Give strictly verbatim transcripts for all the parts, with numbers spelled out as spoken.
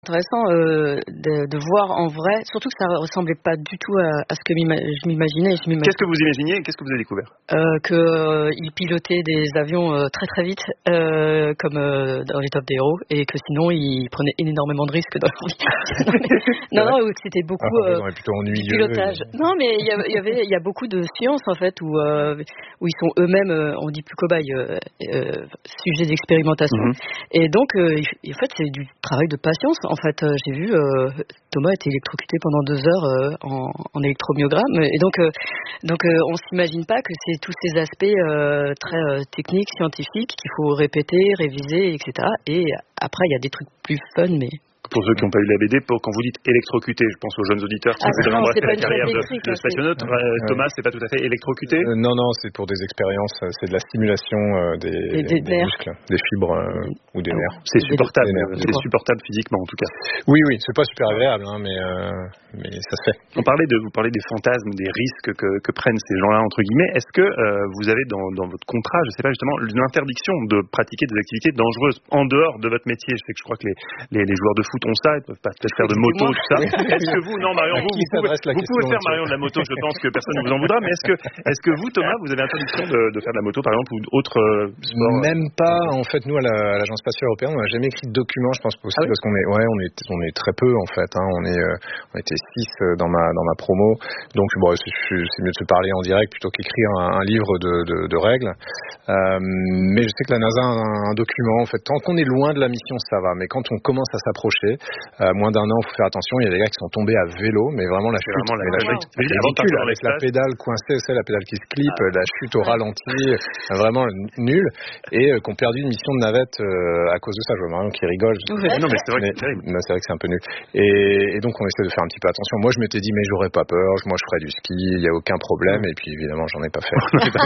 Intéressant euh, de, de voir en vrai, surtout que ça ressemblait pas du tout à, à ce que m'ima- je m'imaginais. Je m'imaginais Qu'est-ce que vous imaginiez et qu'est-ce que vous avez découvert? euh, que euh, il pilotait des avions euh, très très vite, euh, comme euh, dans les Top des héros, et que sinon il prenait énormément de risques dans leur vie. non, mais, non, non, ou que c'était beaucoup ah, euh, ouais, plutôt du ennuyeux, pilotage. et... Non, mais il y, a- il y avait, il y a beaucoup de science en fait où euh, où ils sont eux-mêmes, euh, on dit plus cobayes, euh, euh, sujets d'expérimentation. Mm-hmm. Et donc, euh, en fait, c'est du travail de patience. En fait, euh, j'ai vu euh, Thomas était électrocuté pendant deux heures euh, en, en électromyogramme, et donc euh, donc euh, on s'imagine pas que c'est tous ces aspects euh, très euh, techniques, scientifiques qu'il faut répéter, réviser, et cetera. Et après, il y a des trucs plus fun, mais pour ceux qui n'ont pas eu la B D, pour, quand vous dites électrocuté, je pense aux jeunes auditeurs qui ah, voudraient embrasser la carrière de, hein, de spationaute. Euh, ouais. Thomas, c'est pas tout à fait électrocuté euh, Non, non, c'est pour des expériences, c'est de la stimulation euh, des, des, des, des muscles, des fibres euh, des, ou des nerfs. C'est supportable, c'est supportable physiquement en tout cas. Oui, oui, c'est pas super agréable, hein, mais, euh, mais ça se fait. On parlait de, vous parlez des fantasmes, des risques que, que prennent ces gens-là, entre guillemets. Est-ce que euh, vous avez dans, dans votre contrat, je sais pas justement, une interdiction de pratiquer des activités dangereuses en dehors de votre métier? Je sais que je crois que les, les, les joueurs de foot ont ça, ils peuvent pas peut-être faire de moto, tout ça. Est-ce que vous, non Marion, vous, vous, pouvez, vous pouvez faire Marion de la moto, je pense que personne ne vous en voudra, mais est-ce que, est-ce que vous, Thomas, vous avez interdiction de, de faire de la moto, par exemple, ou d'autres euh, sports? Même pas, en fait, nous, à la, à l'Agence spatiale européenne, on n'a jamais écrit de document, je pense aussi, ah oui parce qu'on est, ouais, on est, on est très peu, en fait, hein, on est, euh, on était six dans ma, dans ma promo, donc, bon, c'est, c'est mieux de se parler en direct plutôt qu'écrire un, un livre de, de, de règles, euh, mais je sais que la NASA a un, un document, en fait, tant qu'on est loin de la mission, ça va, mais quand on commence à s'approcher, euh, moins d'un an, il faut faire attention. Il y a des gars qui sont tombés à vélo, mais vraiment la chute, vraiment la, la chute wow. ridicule, avec la pédale coincée, c'est la pédale qui se clip, ah. la chute au ralenti, vraiment nul, et euh, qui ont perdu une mission de navette euh, à cause de ça. Je vois Marion qui rigole. Ouais, non, mais c'est vrai, mais, que c'est, mais c'est vrai que c'est un peu nul. Et, et donc on essaie de faire un petit peu attention. Moi, je m'étais dit, mais j'aurais pas peur. Moi, je ferais du ski. Il y a aucun problème. Et puis évidemment, j'en ai pas fait.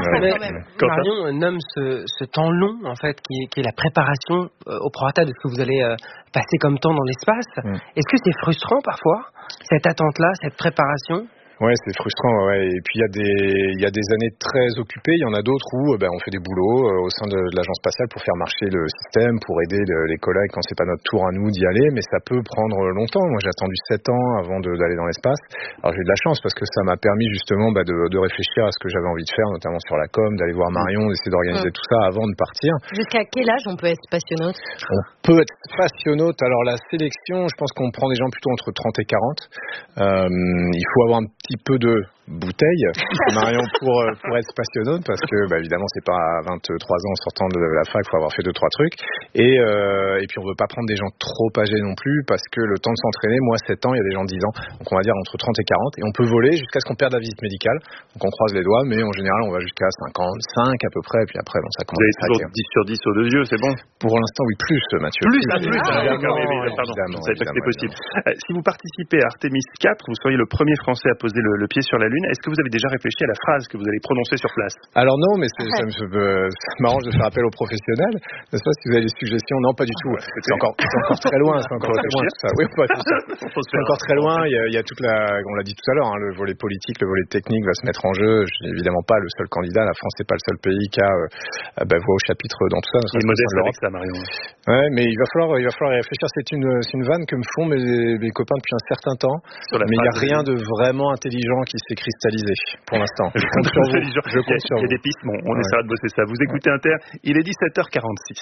Marion nomme ce, ce temps long, en fait, qui est, qui est la préparation euh, au prorata de ce que vous allez euh, passer comme temps dans l'espace. Mm. Est-ce que c'est frustrant parfois, cette attente-là, cette préparation? Ouais, c'est frustrant, ouais. Et puis il y a des il y a des années très occupées, il y en a d'autres où ben on fait des boulots euh, au sein de, de l'agence spatiale pour faire marcher le système, pour aider le, les collègues quand c'est pas notre tour à nous d'y aller, mais ça peut prendre longtemps. Moi, j'ai attendu sept ans avant de, d'aller dans l'espace. Alors j'ai eu de la chance parce que ça m'a permis justement bah, de, de réfléchir à ce que j'avais envie de faire, notamment sur la com, d'aller voir Marion, d'essayer d'organiser mmh. tout ça avant de partir. Jusqu'à quel âge on peut être spationaute? On peut être spationaute. Alors la sélection, je pense qu'on prend des gens plutôt entre trente et quarante. Euh, il faut avoir un petit peu de bouteille, Marion, pour, pour être spationaute, parce que bah, évidemment c'est pas à vingt-trois ans en sortant de la fac, il faut avoir fait deux trois trucs, et, euh, et puis on veut pas prendre des gens trop âgés non plus, parce que le temps de s'entraîner, moi sept ans, il y a des gens de dix ans, donc on va dire entre trente et quarante, et on peut voler jusqu'à ce qu'on perde la visite médicale, donc on croise les doigts, mais en général on va jusqu'à cinquante-cinq à peu près, et puis après bon, ça commence. Vous avez toujours dix sur dix aux deux yeux, c'est bon? Pour l'instant oui, plus Mathieu. Plus, ah, plus, ah, d'accord, oui, oui, pardon, je savais pas que c'était possible. Euh, si vous participez à Artemis quatre, vous seriez le premier Français à poser le, le pied sur la Lune. Est-ce que vous avez déjà réfléchi à la phrase que vous allez prononcer sur place? Alors non, mais c'est, ça, me, ça m'arrange de faire appel aux professionnels. N'est-ce pas, si vous avez des suggestions? Non, pas du tout. C'est encore, c'est encore très loin. C'est encore très loin tout ça. Oui, pas tout ça. C'est encore très loin. Il y, a, il y a toute la, on l'a dit tout à l'heure, hein, le volet politique, le volet technique va se mettre en jeu. Je suis évidemment pas le seul candidat. La France n'est pas le seul pays qui a euh, bah, voix au chapitre dans tout ça. Il est modeste avec ça, Marion. Ouais, mais il va falloir, il va falloir y réfléchir. C'est une, c'est une vanne que me font mes, mes copains depuis un certain temps. Mais il n'y a rien de vraiment intelligent qui s'est cristallisé pour l'instant. Je compte sur vous. Je compte sur vous. Il y a des pistes, bon, on ouais. essaiera de bosser ça. Vous écoutez Inter, il est dix-sept heures quarante-six.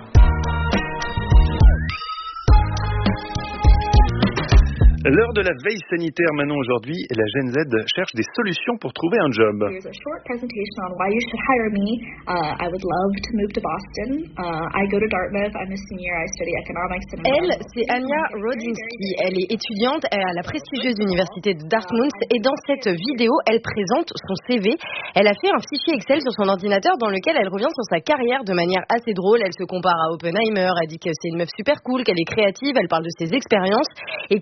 L'heure de la veille sanitaire maintenant aujourd'hui, la Gen Z cherche des solutions pour trouver un job. Here's a short presentation on why you should hire me. Uh, I would love to move to Boston. Uh, I go to Dartmouth. I'm a senior. I study economics. And Elle, c'est Anya Rodzinski. Elle est étudiante à la prestigieuse université de Dartmouth et dans cette vidéo, elle présente son C V. Elle a fait un fichier Excel sur son ordinateur dans lequel elle revient sur sa carrière de manière assez drôle. Elle se compare à Oppenheimer. Elle dit que c'est une meuf super cool, qu'elle est créative. Elle parle de ses expériences et contre toute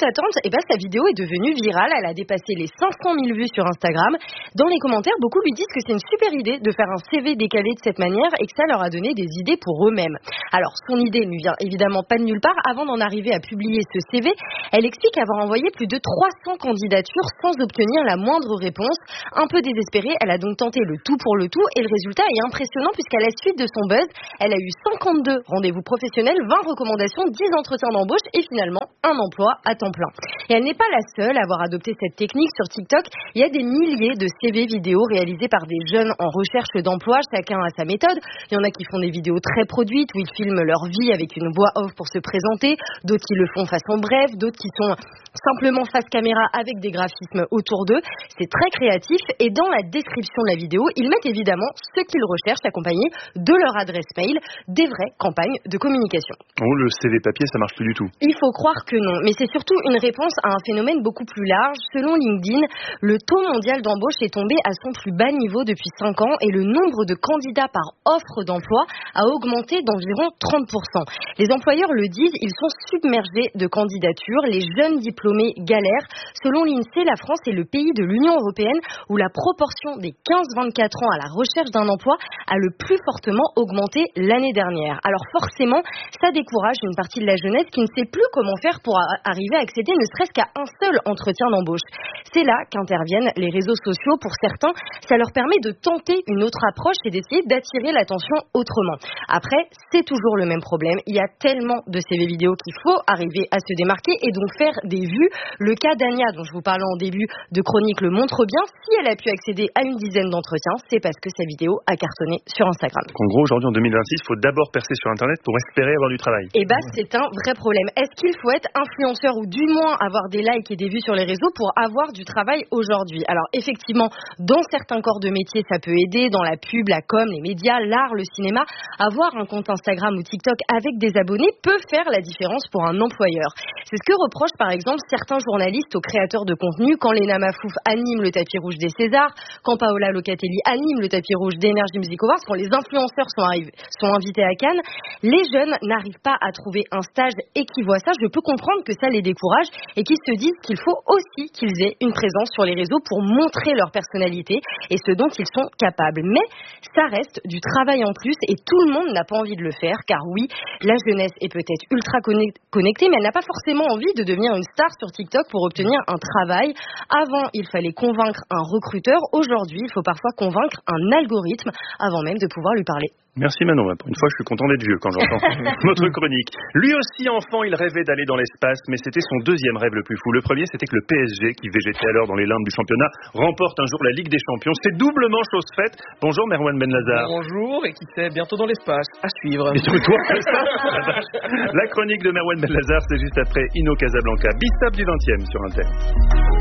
toute attente, eh ben, sa vidéo est devenue virale. Elle a dépassé les cinq cent mille vues sur Instagram. Dans les commentaires, beaucoup lui disent que c'est une super idée de faire un C V décalé de cette manière et que ça leur a donné des idées pour eux-mêmes. Alors, son idée ne vient évidemment pas de nulle part. Avant d'en arriver à publier ce C V, elle explique avoir envoyé plus de trois cents candidatures sans obtenir la moindre réponse. Un peu désespérée, elle a donc tenté le tout pour le tout et le résultat est impressionnant puisqu'à la suite de son buzz, elle a eu cinquante-deux rendez-vous professionnels, vingt recommandations, dix entretiens d'embauche et finalement un emploi à temps plein. Et elle n'est pas la seule à avoir adopté cette technique. Sur TikTok, il y a des milliers de C V vidéos réalisés par des jeunes en recherche d'emploi, chacun a sa méthode. Il y en a qui font des vidéos très produites où ils filment leur vie avec une voix off pour se présenter, d'autres qui le font façon brève, d'autres qui sont simplement face caméra avec des graphismes autour d'eux. C'est très créatif et dans la description de la vidéo, ils mettent évidemment ce qu'ils recherchent accompagné de leur adresse mail, des vraies campagnes de communication. Oh, le C V papier, ça marche plus du tout. Il faut croire que non, mais c'est surtout une réponse à un phénomène beaucoup plus large. Selon LinkedIn, le taux mondial d'embauche est tombé à son plus bas niveau depuis cinq ans et le nombre de candidats par offre d'emploi a augmenté d'environ trente pour cent. Les employeurs le disent, ils sont submergés de candidatures. Les jeunes diplômés galèrent. Selon l'INSEE, la France est le pays de l'Union européenne où la proportion des quinze vingt-quatre ans à la recherche d'un emploi a le plus fortement augmenté l'année dernière. Alors forcément, ça décourage une partie de la jeunesse qui ne sait plus comment faire pour arriver à accéder ne serait-ce qu'à un seul entretien d'embauche. C'est là qu'interviennent les réseaux sociaux. Pour certains, ça leur permet de tenter une autre approche et d'essayer d'attirer l'attention autrement. Après, c'est toujours le même problème. Il y a tellement de C V vidéo qu'il faut arriver à se démarquer et donc faire des vues. Le cas d'Ania, dont je vous parlais en début de chronique, le montre bien. Si elle a pu accéder à une dizaine d'entretiens, c'est parce que sa vidéo a cartonné sur Instagram. En gros, aujourd'hui, en deux mille vingt-six, il faut d'abord percer sur Internet pour espérer avoir du travail. Eh bien, c'est un vrai problème. Est-ce qu'il faut être influenceur ou du moins avoir des likes et des vues sur les réseaux pour avoir du travail aujourd'hui? Alors, effectivement, dans certains corps de métier, ça peut aider. Dans la pub, la com, les médias, l'art, le cinéma, avoir un compte Instagram ou TikTok avec des abonnés peut faire la différence pour un employeur. C'est ce que reprochent par exemple certains journalistes aux créateurs de contenu quand Léna Mafouf anime le tapis rouge des Césars, quand Paola Locatelli anime le tapis rouge d'Energy Music Awards, quand les influenceurs sont, arrivés, sont invités à Cannes. Les jeunes n'arrivent pas à trouver un stage et qui voient ça, je peux comprendre que ça les décourage et qu'ils se disent qu'il faut aussi qu'ils aient une présence sur les réseaux pour montrer leur personnalité et ce dont ils sont capables. Mais ça reste du travail en plus et tout le monde n'a pas envie de le faire car oui, la jeunesse est peut-être ultra connectée mais elle n'a pas forcément envie de devenir une star sur TikTok pour obtenir un travail. Avant, il fallait convaincre un recruteur. Aujourd'hui, il faut parfois convaincre un algorithme avant même de pouvoir lui parler. Merci Manon, pour une fois je suis content d'être vieux quand j'entends votre chronique. Lui aussi enfant, il rêvait d'aller dans l'espace, mais c'était son deuxième rêve le plus fou. Le premier, c'était que le P S G, qui végétait alors dans les limbes du championnat, remporte un jour la Ligue des Champions. C'est doublement chose faite. Bonjour Merwan Benlazar. Bonjour, et qui sait, bientôt dans l'espace, à suivre. Et sur toi, la chronique de Merwan Benlazar, c'est juste après Inno Casablanca, Bistap du vingtième sur Inter.